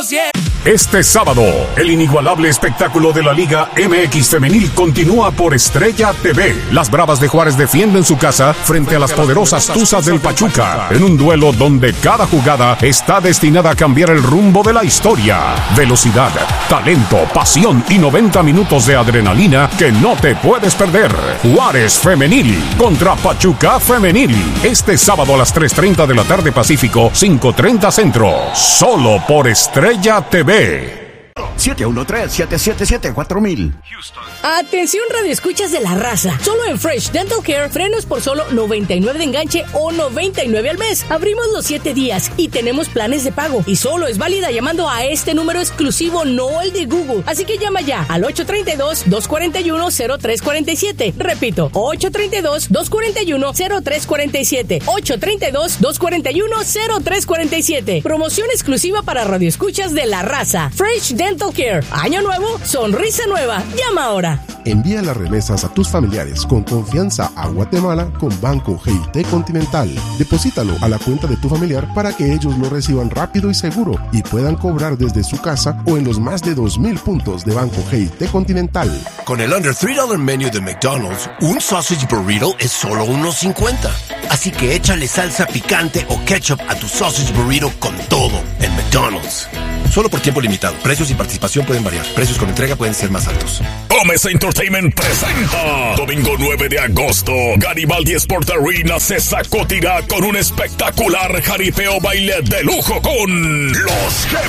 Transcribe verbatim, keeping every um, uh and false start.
Este sábado, el inigualable espectáculo de la Liga M X Femenil continúa por Estrella T V. Las Bravas de Juárez defienden su casa frente a las poderosas Tuzas del Pachuca, en un duelo donde cada jugada está destinada a cambiar el rumbo de la historia. Velocidad, talento, pasión y noventa minutos de adrenalina que no te puedes perder. Juárez Femenil contra Pachuca Femenil. Este sábado a las tres treinta de la tarde Pacífico, cinco treinta Centro. Solo por Estrella T V. siete uno tres, siete siete siete, cuatro mil. Atención, radioescuchas de La Raza. Solo en Fresh Dental Care, frenos por solo noventa y nueve de enganche o noventa y nueve al mes. Abrimos los siete días y tenemos planes de pago. Y solo es válida llamando a este número exclusivo, no el de Google. Así que llama ya al ocho tres dos, dos cuatro uno, cero tres cuatro siete. Repito, ocho tres dos, dos cuatro uno, cero tres cuatro siete. ocho tres dos, dos cuatro uno, cero tres cuatro siete. Promoción exclusiva para radioescuchas de La Raza. Fresh Dental Care. Año nuevo, sonrisa nueva. Llama ahora. Envía las remesas a tus familiares con confianza a Guatemala con Banco G I T Continental. Deposítalo a la cuenta de tu familiar para que ellos lo reciban rápido y seguro y puedan cobrar desde su casa o en los más de dos mil puntos de Banco G I T Continental. Con el Under tres dólares Menu de McDonald's, un Sausage Burrito es solo uno cincuenta. Así que échale salsa picante o ketchup a tu Sausage Burrito con todo en McDonald's. Solo por tiempo limitado. Precios y participación pueden variar. Precios con entrega pueden ser más altos. Gómez Entertainment presenta Domingo nueve de agosto. Garibaldi Sport Arena se sacudirá con un espectacular jaripeo baile de lujo con Los